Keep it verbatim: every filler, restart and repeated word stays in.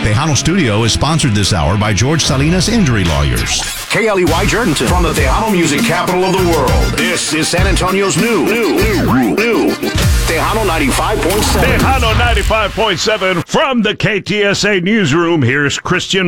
Tejano Studio is sponsored this hour by George Salinas Injury Lawyers. K L E Y Jordanton from the Tejano music capital of the world. This is San Antonio's new, new, new, new Tejano ninety-five point seven. Tejano ninety-five point seven from the K T S A newsroom. Here's Christian